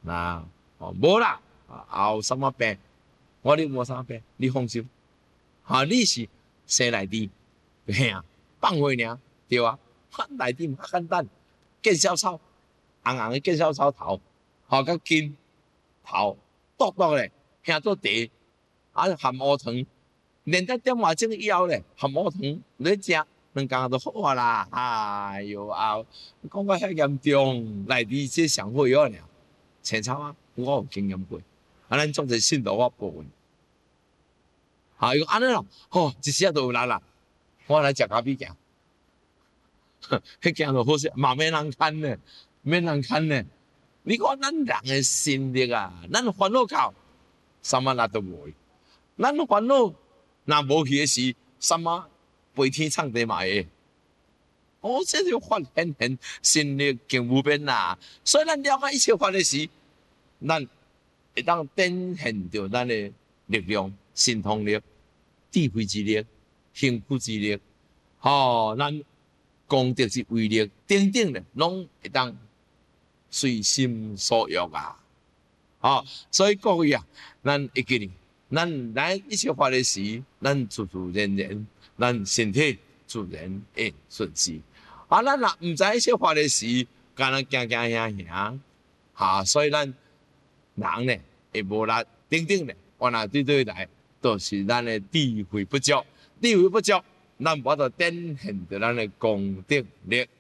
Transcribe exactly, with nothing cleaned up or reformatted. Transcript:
那哦无啦，啊有什么病，我你无啥病，你放心。哈、啊，你是生内底，嘿啊，放血尔，对啊，内底较简单，见小草，红红的见小草头，吼、啊，甲筋头，笃笃咧，兄做茶，啊含乌糖，连得点外钟以后咧，含乌糖你食，两工就好啊啦。哎哟啊，讲到遐严重，内底即上火药尔，青草啊，我有经验过，啊，咱做者信徒我部分。啊，伊讲安尼咯，吼，一时啊就有力啦。我来食咖啡行，迄行就好势，嘛免人牵呢，免人牵呢。你看咱人的心力啊，咱烦恼到什么力都无。咱烦恼若无去的时，什么飞天冲地嘛会。哦，这就发现现心力经无边啦。所以咱了解一切法的时，咱会当展现着咱的力量、神通力、智慧之力、幸福之力，吼、哦，咱功德之威力，等等的，拢会当随心所欲啊！哦，所以各位啊，咱会记哩，咱来一切法的时，咱自自然然，咱身体自然会顺势。啊，咱若毋知一切法的时，干那行行行行，哈，所以咱人呢会无力，等等的，我若对对来，都是咱的智慧不足，智慧不足，咱无法度展现着咱的功德力。